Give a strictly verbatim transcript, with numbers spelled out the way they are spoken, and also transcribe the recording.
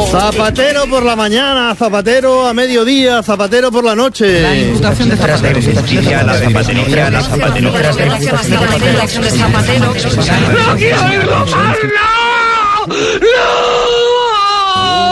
Zapatero por la mañana, Zapatero a mediodía, Zapatero por la noche. La imputación de Zapatero. La zapatería, la zapatería. ¡No quiero oírlo, padre!